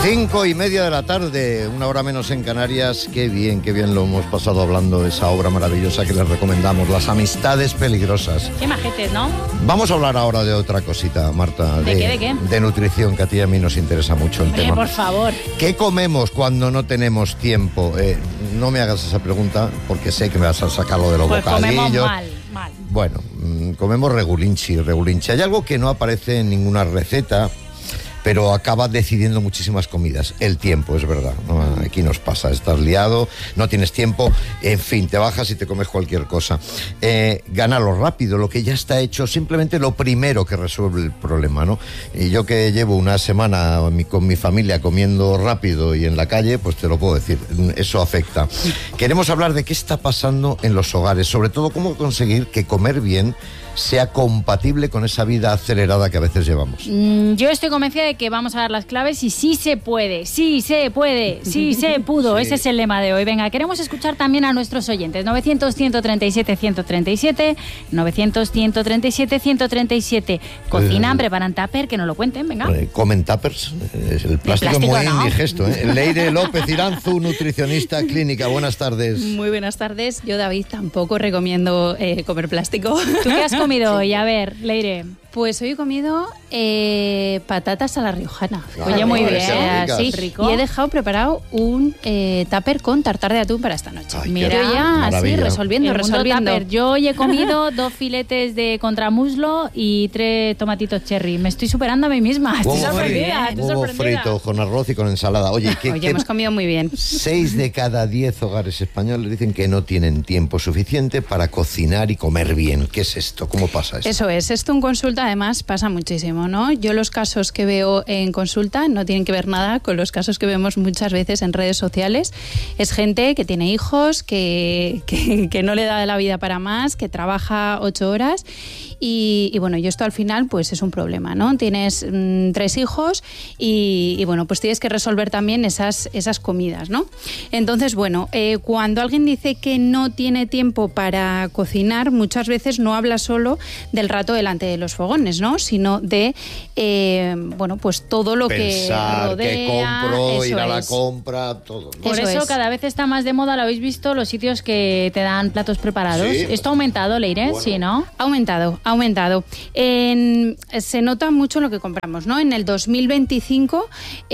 5:30 de la tarde, una hora menos en Canarias. Qué bien lo hemos pasado hablando de esa obra maravillosa que les recomendamos, Las amistades peligrosas. Qué majetes, ¿no? Vamos a hablar ahora de otra cosita, Marta. ¿De qué? De nutrición, que a ti y a mí nos interesa mucho el tema. Por favor. ¿Qué comemos cuando no tenemos tiempo? No me hagas esa pregunta porque sé que me vas a sacar lo de los bocadillos. Comemos mal. Bueno, comemos regulinchi. Hay algo que no aparece en ninguna receta, pero acaba decidiendo muchísimas comidas. El tiempo, es verdad, ¿no? Aquí nos pasa, estás liado, no tienes tiempo, en fin, te bajas y te comes cualquier cosa. Gánalo rápido, lo que ya está hecho, simplemente lo primero que resuelve el problema, ¿no? Y yo que llevo una semana con mi familia comiendo rápido y en la calle, pues te lo puedo decir, eso afecta. Queremos hablar de qué está pasando en los hogares, sobre todo cómo conseguir que comer bien sea compatible con esa vida acelerada que a veces llevamos. Yo estoy convencida de que vamos a dar las claves y sí se puede, sí se pudo. Sí. Ese es el lema de hoy. Venga, queremos escuchar también a nuestros oyentes. 900-137-137, 900-137-137. Cocinan, preparan tupper, que nos lo cuenten, venga. Comen tuppers, el plástico muy indigesto. Leire López Iranzu, nutricionista clínica. Buenas tardes. Muy buenas tardes. Yo, David, tampoco recomiendo comer plástico. ¿Tú qué has comido hoy? A ver, Leire. Pues hoy he comido patatas a la riojana. Oye, muy bien, sí, rico. Y he dejado preparado un tupper con tartar de atún para esta noche. Ay, mira, ya así resolviendo. Tupper. Yo hoy he comido 2 filetes de contramuslo y 3 tomatitos cherry. Me estoy superando a mí misma. Estoy sorprendida. Huevo frito con arroz y con ensalada. Oye, hemos comido muy bien. 6 de cada 10 hogares españoles dicen que no tienen tiempo suficiente para cocinar y comer bien. ¿Qué es esto? ¿Cómo pasa esto? Eso es. Esto en consulta además pasa muchísimo, ¿no? Yo los casos que veo en consulta no tienen que ver nada con los casos que vemos muchas veces en redes sociales. Es gente que tiene hijos, que no le da la vida para más, que trabaja 8 horas y bueno, y esto al final pues es un problema, ¿no? Tienes 3 hijos y bueno, pues tienes que resolver también esas comidas, ¿no? Entonces, bueno, cuando alguien dice que no tiene tiempo para cocinar, muchas veces no habla solo del rato delante de los fogones, ¿no? Sino de, bueno, pues todo lo pensar, que rodea. Que compro, ir a la compra, todo, ¿no? Por eso cada vez está más de moda, lo habéis visto, los sitios que te dan platos preparados. ¿Sí? ¿Esto ha aumentado, Leire? Bueno. Sí, ¿no? Ha aumentado. Se nota mucho lo que compramos, ¿no? En el 2025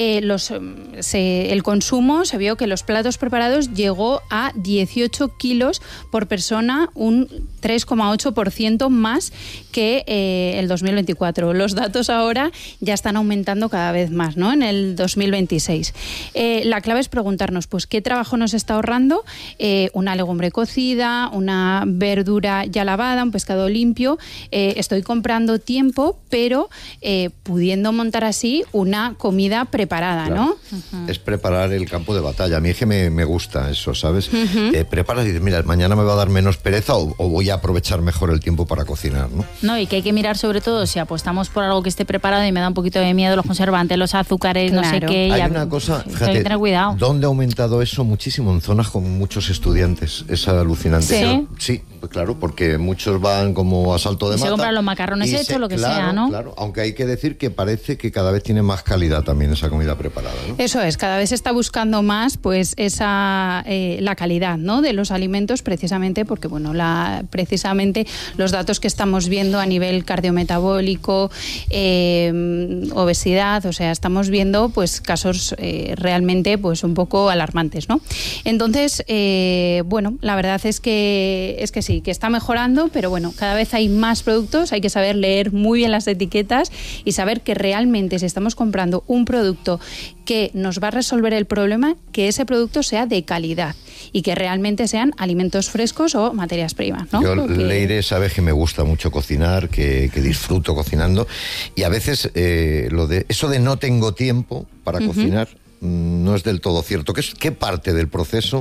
el consumo, se vio que los platos preparados llegó a 18 kilos por persona, un 3,8% más que el 2024. Los datos ahora ya están aumentando cada vez más, ¿no? En el 2026. La clave es preguntarnos, pues, ¿qué trabajo nos está ahorrando? Una legumbre cocida, una verdura ya lavada, un pescado limpio. Estoy comprando tiempo, pero pudiendo montar así una comida preparada, claro, ¿no? Es preparar el campo de batalla. A mí es que me gusta eso, ¿sabes? Preparas y dices, mira, mañana me va a dar menos pereza o voy a aprovechar mejor el tiempo para cocinar, ¿no? No, y que hay que mirar sobre todo si apostamos por algo que esté preparado y me da un poquito de miedo los conservantes, los azúcares, claro, no sé qué. Hay una cosa, fíjate, hay que tener cuidado. ¿Dónde ha aumentado eso? Muchísimo, en zonas con muchos estudiantes. Es alucinante. Sí, pues claro, porque muchos van como a salto de mata. Se compran los macarrones hechos, lo que sea, ¿no? Claro, aunque hay que decir que parece que cada vez tiene más calidad también esa comida preparada, ¿no? Eso es, cada vez se está buscando más pues la calidad, ¿no? De los alimentos, precisamente porque, bueno, precisamente los datos que estamos viendo a nivel cardiometabólico, obesidad, o sea, estamos viendo pues casos realmente pues un poco alarmantes, ¿no? Entonces, bueno, la verdad es que sí, que está mejorando, pero bueno, cada vez hay más productos, hay que saber leer muy bien las etiquetas y saber que realmente si estamos comprando un producto que nos va a resolver el problema, que ese producto sea de calidad y que realmente sean alimentos frescos o materias primas, ¿no? Yo, Leire, sabes que me gusta mucho cocinar, que disfruto cocinando y a veces eso de no tengo tiempo para cocinar no es del todo cierto. ¿Qué parte del proceso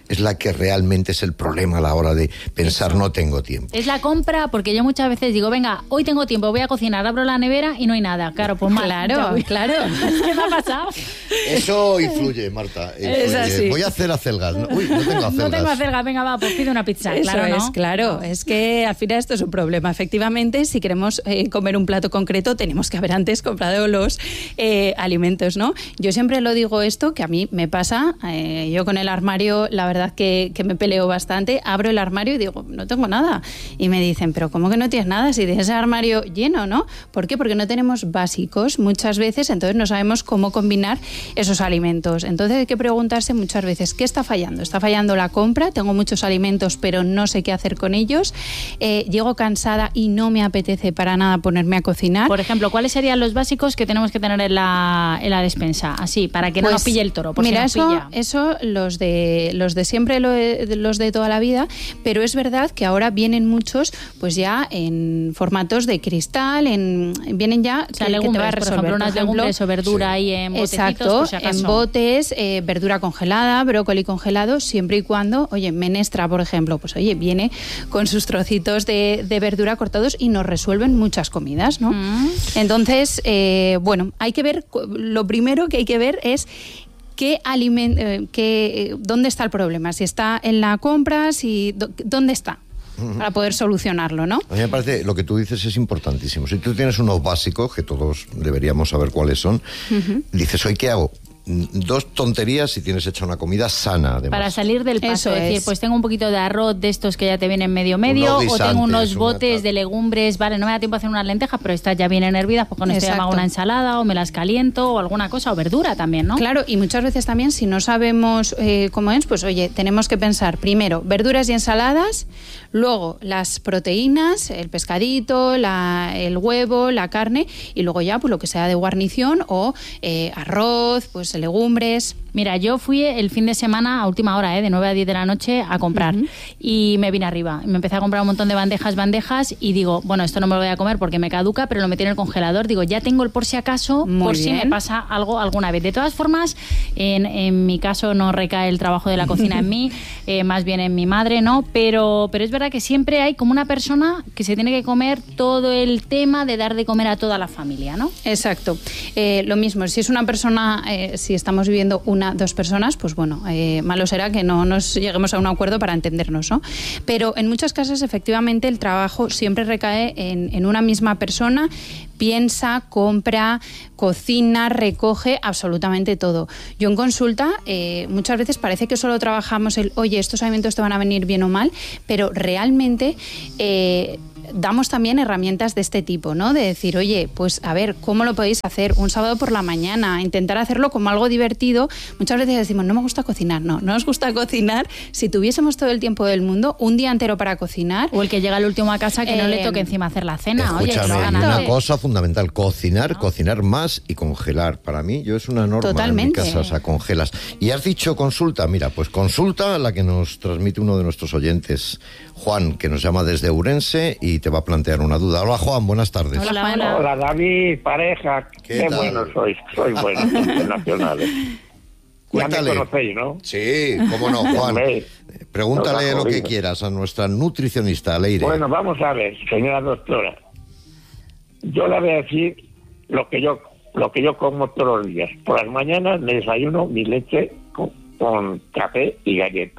es la que realmente es el problema a la hora de pensar no tengo tiempo. Es la compra, porque yo muchas veces digo, venga, hoy tengo tiempo, voy a cocinar, abro la nevera y no hay nada. Claro, pues mal. Claro. ¿Qué me ha pasado? Eso influye, Marta. Es así. Voy a hacer acelgas. Uy, no tengo acelgas. No tengo acelgas, venga, va, pues pido una pizza. Eso claro, es, ¿no? claro. Es que al final esto es un problema. Efectivamente, si queremos comer un plato concreto, tenemos que haber antes comprado los alimentos, ¿no? Yo siempre lo digo esto, que a mí me pasa. Yo con el armario, la verdad que me peleo bastante. Abro el armario y digo, no tengo nada. Y me dicen, pero ¿cómo que no tienes nada si tienes el armario lleno, no? ¿Por qué? Porque no tenemos básicos muchas veces, entonces no sabemos cómo combinar esos alimentos. Entonces hay que preguntarse muchas veces, ¿qué está fallando? ¿Está fallando la compra? Tengo muchos alimentos, pero no sé qué hacer con ellos. Llego cansada y no me apetece para nada ponerme a cocinar. Por ejemplo, ¿cuáles serían los básicos que tenemos que tener en la despensa? Así, para que no nos pille el toro. Por mira, si nos pilla. eso los de siempre, los de toda la vida, pero es verdad que ahora vienen muchos pues ya en formatos de cristal, vienen ya o sea, que legumbres, te va a resolver. por ejemplo, unas legumbres o verdura ahí en botecitos, exacto, por si acaso. en botes, verdura congelada, brócoli congelado, siempre y cuando, oye, menestra, por ejemplo, pues oye, viene con sus trocitos de verdura cortados y nos resuelven muchas comidas, ¿no? Entonces, bueno, hay que ver, lo primero que hay que ver es dónde está el problema, si está en la compra, dónde está, para poder solucionarlo, ¿no? A mí me parece, lo que tú dices es importantísimo. Si tú tienes unos básicos, que todos deberíamos saber cuáles son, dices, ¿hoy qué hago? 2 tonterías y tienes hecha una comida sana, además. Para salir del paso, es decir, pues tengo un poquito de arroz de estos que ya te vienen medio, o tengo unos botes de legumbres, vale, no me da tiempo a hacer unas lentejas, pero estas ya vienen hervidas, pues con esto ya me hago una ensalada, o me las caliento, o alguna cosa, o verdura también, ¿no? Claro, y muchas veces también, si no sabemos cómo es, pues oye, tenemos que pensar primero verduras y ensaladas, luego las proteínas, el pescadito, el huevo, la carne, y luego ya pues lo que sea de guarnición, o arroz, pues legumbres. Mira, yo fui el fin de semana a última hora, de 9 a 10 de la noche a comprar, y me vine arriba. Me empecé a comprar un montón de bandejas y digo, bueno, esto no me lo voy a comer porque me caduca, pero lo metí en el congelador. Digo, ya tengo el por si acaso, si me pasa algo alguna vez. De todas formas, en mi caso no recae el trabajo de la cocina en mí, más bien en mi madre, ¿no? Pero es verdad que siempre hay como una persona que se tiene que comer todo el tema de dar de comer a toda la familia, ¿no? Exacto. Lo mismo, si es una persona, si estamos viviendo 2 personas, pues bueno, malo será que no nos lleguemos a un acuerdo para entendernos, ¿no? Pero en muchas casas, efectivamente, el trabajo siempre recae en una misma persona. Piensa, compra, cocina, recoge absolutamente todo. Yo en consulta muchas veces parece que solo trabajamos oye, estos alimentos te van a venir bien o mal, pero realmente damos también herramientas de este tipo, ¿no? De decir, oye, pues a ver, ¿cómo lo podéis hacer un sábado por la mañana? Intentar hacerlo como algo divertido. Muchas veces decimos, no me gusta cocinar. No nos gusta cocinar. Si tuviésemos todo el tiempo del mundo, un día entero para cocinar. O el que llega el último a casa que no le toque encima hacer la cena. Escúchame, oye, una cosa fundamental, cocinar más y congelar. Para mí, es una norma. Totalmente. En mi casa, o sea, congelas. Y has dicho consulta, mira, pues consulta la que nos transmite uno de nuestros oyentes, Juan, que nos llama desde Ourense y te va a plantear una duda. Hola, Juan, buenas tardes. Hola, David, pareja. Qué bueno sois buenos, internacionales. Cuéntale. Ya me conocéis, ¿no? Sí, cómo no, Juan. Pregúntale lo que quieras a nuestra nutricionista, Leire. Bueno, vamos a ver, señora doctora. Yo le voy a decir lo que yo como todos los días. Por las mañanas me desayuno mi leche con café y galletas.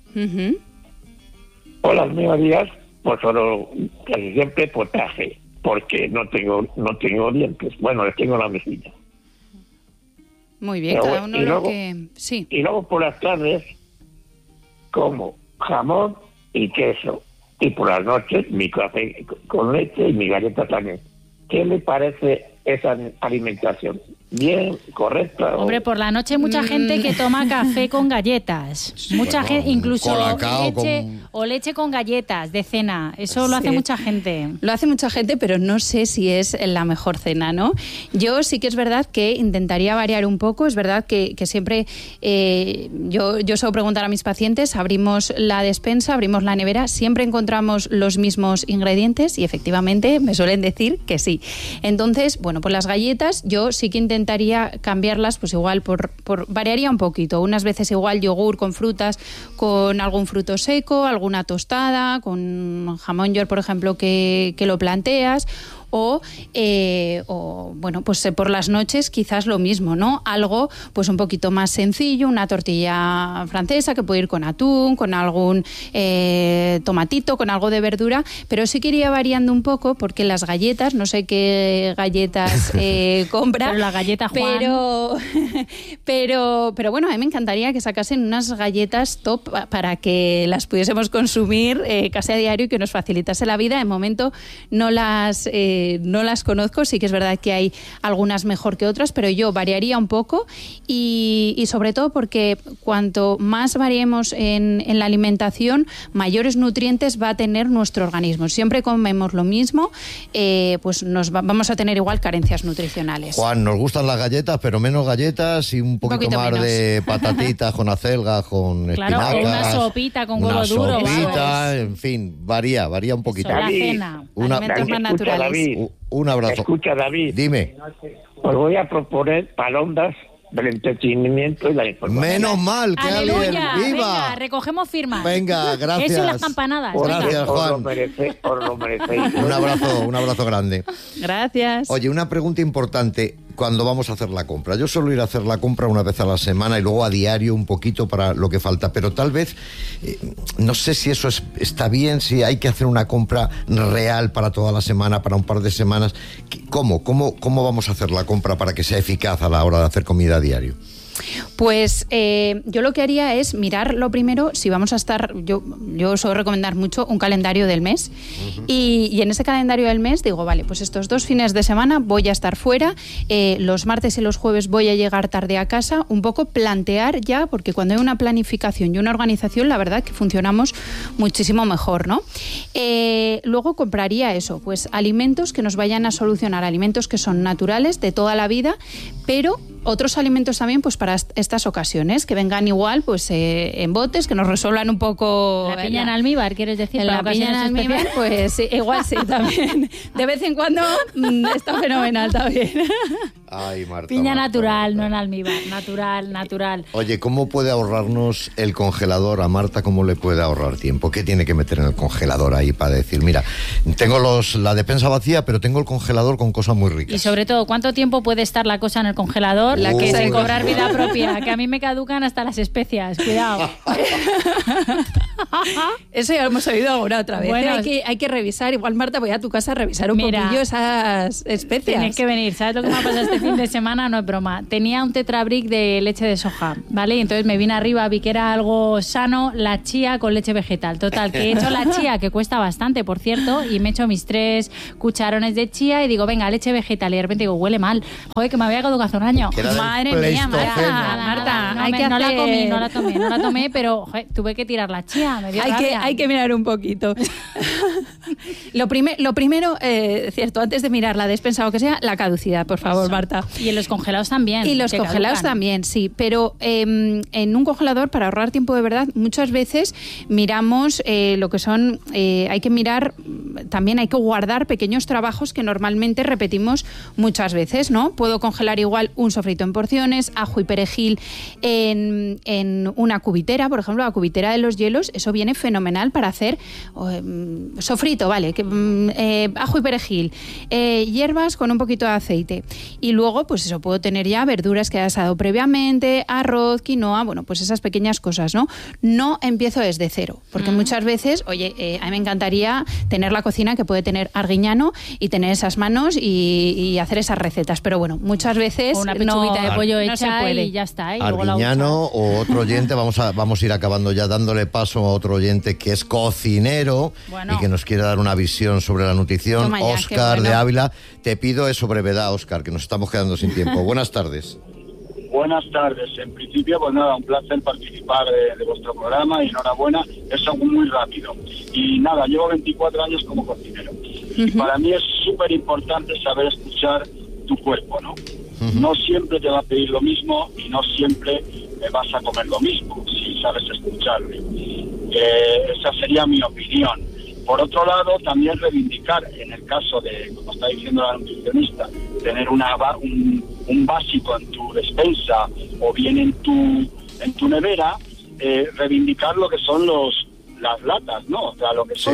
Por las mediodías, pues solo casi siempre potaje, porque no tengo dientes. Bueno, les tengo la mejilla. Muy bien, pero cada uno lo que... Sí. Y luego por las tardes como jamón y queso. Y por las noches mi café con leche y mi galleta también. ¿Qué le parece esa alimentación? ¿Bien? ¿Correcta? Hombre, por la noche hay mucha gente que toma café con galletas. Mucha gente, incluso leche con galletas de cena. Eso lo hace mucha gente. Lo hace mucha gente, pero no sé si es la mejor cena, ¿no? Yo sí que es verdad que intentaría variar un poco. Es verdad que siempre yo suelo preguntar a mis pacientes, abrimos la despensa, abrimos la nevera, siempre encontramos los mismos ingredientes y efectivamente me suelen decir que sí. Entonces, bueno, pues las galletas yo sí que intento intentaría cambiarlas, pues igual variaría un poquito. Unas veces igual yogur con frutas, con algún fruto seco, alguna tostada, con jamón york, por ejemplo, que lo planteas. O bueno, pues por las noches quizás lo mismo, ¿no? Algo pues un poquito más sencillo, una tortilla francesa que puede ir con atún, con algún tomatito, con algo de verdura, pero sí que iría variando un poco porque las galletas, no sé qué galletas compra, pero la galleta Juan. pero bueno, a mí me encantaría que sacasen unas galletas top para que las pudiésemos consumir casi a diario y que nos facilitase la vida. De momento no las conozco, sí que es verdad que hay algunas mejor que otras, pero yo variaría un poco y sobre todo porque cuanto más variemos en la alimentación, mayores nutrientes va a tener nuestro organismo. Siempre comemos lo mismo, pues vamos a tener igual carencias nutricionales. Juan, nos gustan las galletas, pero menos galletas y un poquito más menos de patatitas con acelgas, con espinacas. Claro, una sopita con huevo duro. Una sopita, en fin, varía un poquito. La cena, alimentos más naturales. Un abrazo. Escucha, David. Dime. Os voy a proponer palondas del entretenimiento y la información. Menos mal que alguien viva. Venga, recogemos firmas. Venga, gracias. Eso y las campanadas. Gracias, Juan. Os lo merecéis. Un abrazo grande. Gracias. Oye, una pregunta importante cuando vamos a hacer la compra. Yo suelo ir a hacer la compra una vez a la semana y luego a diario un poquito para lo que falta, pero tal vez, no sé si eso está bien, si hay que hacer una compra real para toda la semana, para un par de semanas. ¿Cómo vamos a hacer la compra para que sea eficaz a la hora de hacer comida a diario? Pues yo lo que haría es mirar lo primero, si vamos a estar, yo suelo recomendar mucho un calendario del mes. Uh-huh. Y en ese calendario del mes digo, vale, pues estos 2 fines de semana voy a estar fuera, los martes y los jueves voy a llegar tarde a casa, un poco plantear ya, porque cuando hay una planificación y una organización, la verdad que funcionamos muchísimo mejor, ¿no? Luego compraría eso, pues alimentos que nos vayan a solucionar, alimentos que son naturales de toda la vida, pero otros alimentos también pues para estas ocasiones, que vengan igual pues en botes, que nos resuelvan un poco... La piña en almíbar, ¿quieres decir? La piña en almíbar, pues sí, igual sí, también. De vez en cuando está fenomenal también. Ay, Marta. Piña natural, no en almíbar, natural. Oye, ¿cómo puede ahorrarnos el congelador? A Marta, ¿cómo le puede ahorrar tiempo? ¿Qué tiene que meter en el congelador ahí para decir, mira, tengo la despensa vacía, pero tengo el congelador con cosas muy ricas? Y sobre todo, ¿cuánto tiempo puede estar la cosa en el congelador? La que sin cobrar vida propia, que a mí me caducan hasta las especias, cuidado. Eso ya lo hemos oído ahora otra vez. Bueno, hay que revisar, igual Marta, voy a tu casa a revisar un poquillo esas especias. Tienes que venir, ¿sabes lo que me ha pasado este fin de semana? No es broma. Tenía un tetrabric de leche de soja, ¿vale? Y entonces me vine arriba, vi que era algo sano, la chía con leche vegetal. Total, que he hecho la chía, que cuesta bastante, por cierto, y me he hecho mis 3 cucharones de chía y digo, venga, leche vegetal. Y de repente digo, huele mal. Joder, que me había caducado hace un año. Madre mía, Marta, no la tomé, pero joder, tuve que tirar la chía. Me dio rabia. Hay que mirar un poquito. Lo primero, cierto, antes de mirar la despensa o que sea, la caducidad, por favor, eso. Marta. Y en los congelados también. Y los congelados también, sí. Pero en un congelador, para ahorrar tiempo de verdad, muchas veces miramos lo que son... hay que mirar, también hay que guardar pequeños trabajos que normalmente repetimos muchas veces, ¿no? Puedo congelar igual un sofrito en porciones, ajo y perejil en una cubitera, por ejemplo, la cubitera de los hielos, eso viene fenomenal para hacer sofrito, ¿vale? Ajo y perejil, hierbas con un poquito de aceite. Y luego, pues eso, puedo tener ya verduras que he asado previamente, arroz, quinoa, bueno, pues esas pequeñas cosas, ¿no? No empiezo desde cero, porque muchas veces, oye, a mí me encantaría tener la cocina que puede tener Arguiñano y tener esas manos y hacer esas recetas, pero bueno, muchas veces o una pechuguita de pollo hecha y ya está. Arguiñano o otro oyente, vamos a ir acabando ya dándole paso a otro oyente que es cocinero y que nos quiere dar una visión sobre la nutrición. Óscar de Ávila, te pido eso brevedad, Óscar, que nos estamos quedando sin tiempo. Buenas tardes. Buenas tardes. En principio, pues nada, un placer participar de vuestro programa y enhorabuena. Es algo muy rápido. Y nada, llevo 24 años como cocinero. Y para mí es súper importante saber escuchar tu cuerpo, ¿no? No siempre te va a pedir lo mismo y no siempre vas a comer lo mismo, si sabes escucharle. Esa sería mi opinión. Por otro lado, también reivindicar, en el caso de, como está diciendo la nutricionista, tener un un básico en tu despensa o bien en tu nevera, reivindicar lo que son las latas, ¿no? O sea, lo que son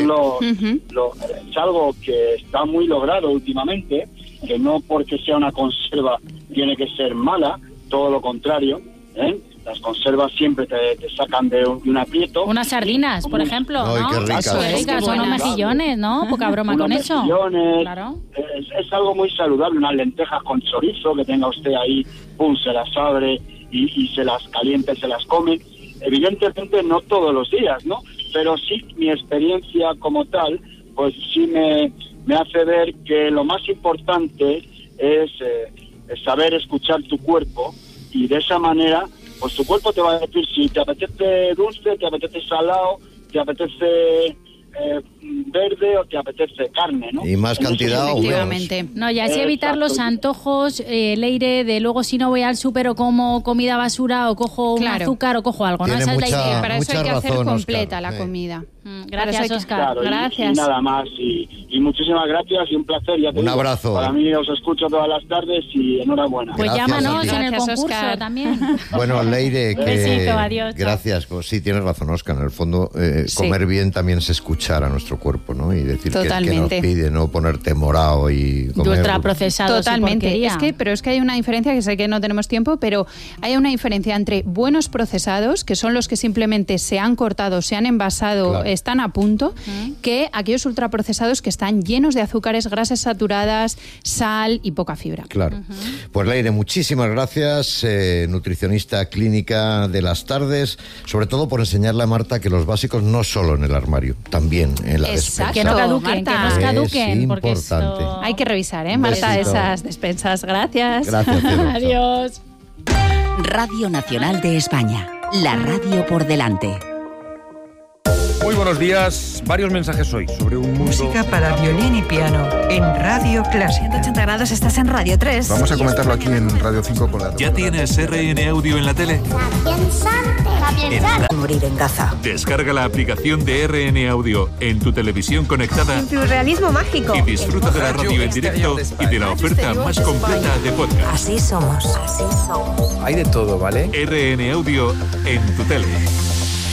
es algo que está muy logrado últimamente, que no porque sea una conserva tiene que ser mala, todo lo contrario, ¿eh? Las conservas siempre te sacan de un aprieto. Unas sardinas, por ejemplo, ¿no? Ay, qué ricas. Son unos mejillones, ¿no? Poca broma con eso. Claro. Es algo muy saludable, unas lentejas con chorizo que tenga usted ahí, pum, se las abre y se las calienta y se las come. Evidentemente no todos los días, ¿no? Pero sí mi experiencia como tal, pues sí me hace ver que lo más importante es saber escuchar tu cuerpo, y de esa manera pues tu cuerpo te va a decir si te apetece dulce, te apetece salado, te apetece verde o te apetece carne, ¿no? Y más cantidad o menos. No, ya es evitar los antojos, Leire, de luego si no voy al súper o como comida basura o cojo un azúcar o cojo algo, ¿no? Tiene Esa es la idea. Para eso hay que hacer razón, completa Óscar. la comida. Gracias, Óscar. Claro, gracias. Y nada más. Y muchísimas gracias y un placer. Ya te Un digo, abrazo. Para mí os escucho todas las tardes y enhorabuena. Pues Gracias llámanos a ti. en el Gracias, concurso Óscar. también. Bueno, Leire, que... Besito, adiós, chao. Gracias. Pues sí, tienes razón, Óscar. En el fondo, comer bien también es escuchar a nuestro cuerpo, ¿no? Y decir que nos pide, no ponerte morado y comer... Ultraprocesados. Totalmente. Pero es que hay una diferencia, que sé que no tenemos tiempo, pero hay una diferencia entre buenos procesados, que son los que simplemente se han cortado, se han envasado, Claro. están a punto, que aquellos ultraprocesados que están llenos de azúcares, grasas saturadas, sal y poca fibra. Claro. Pues Leire, muchísimas gracias, nutricionista clínica de las tardes, sobre todo por enseñarle a Marta que los básicos no solo en el armario, también en la despensa. Que no caduquen, Marta. que nos caduquen. Es porque importante. esto... Hay que revisar, Marta, besito. esas despensas. Gracias. Gracias, cielo. Adiós. Radio Nacional de España. La radio por delante. Muy buenos días. Varios mensajes hoy sobre un mundo... Música para violín y piano en Radio Clásica. 180 grados, estás en Radio 3. Vamos a comentarlo aquí en Radio 5 con la... ¿Ya tienes RN Audio en la tele? Morir en Gaza. Descarga la aplicación de RN Audio en tu televisión conectada Surrealismo mágico. y disfruta de la radio en directo y de la oferta más completa de podcast. Así somos. Hay de todo, ¿vale? RN Audio en tu tele.